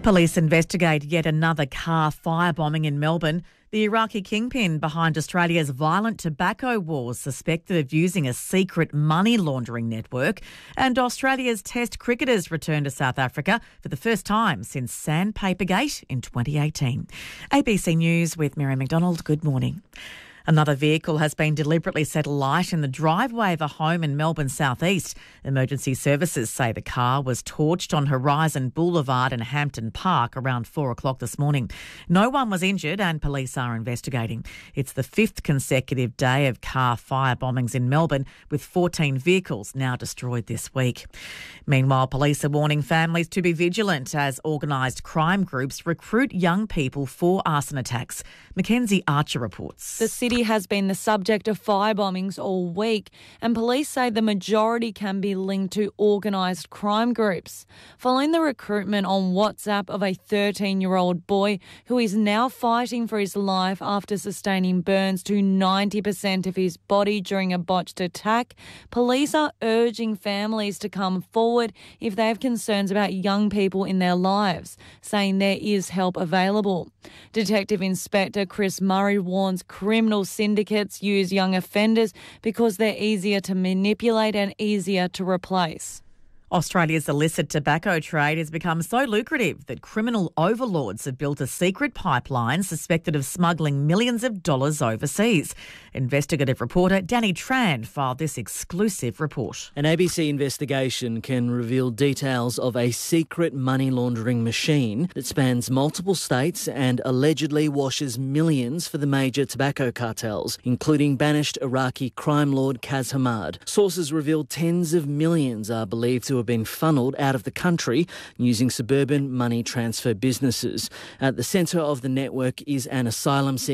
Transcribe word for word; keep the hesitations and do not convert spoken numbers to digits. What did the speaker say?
Police investigate yet another car firebombing in Melbourne. The Iraqi kingpin behind Australia's violent tobacco wars, suspected of using a secret money laundering network. And Australia's Test cricketers return to South Africa for the first time since Sandpapergate in twenty eighteen. A B C News with Mary McDonald. Good morning. Another vehicle has been deliberately set alight in the driveway of a home in Melbourne southeast. Emergency services say the car was torched on Horizon Boulevard in Hampton Park around four o'clock this morning. No one was injured and police are investigating. It's the fifth consecutive day of car fire bombings in Melbourne, with fourteen vehicles now destroyed this week. Meanwhile, police are warning families to be vigilant as organised crime groups recruit young people for arson attacks. Mackenzie Archer reports. The city has been the subject of fire bombings all week, and police say the majority can be linked to organised crime groups. Following the recruitment on WhatsApp of a thirteen-year-old boy who is now fighting for his life after sustaining burns to ninety percent of his body during a botched attack, police are urging families to come forward if they have concerns about young people in their lives, saying there is help available. Detective Inspector Chris Murray warns criminal syndicates use young offenders because they're easier to manipulate and easier to replace. Australia's illicit tobacco trade has become so lucrative that criminal overlords have built a secret pipeline suspected of smuggling millions of dollars overseas. Investigative reporter Danny Tran filed this exclusive report. An A B C investigation can reveal details of a secret money laundering machine that spans multiple states and allegedly washes millions for the major tobacco cartels, including banished Iraqi crime lord Kaz Hamad. Sources reveal tens of millions are believed to have been funneled out of the country using suburban money transfer businesses. At the centre of the network is an asylum seeker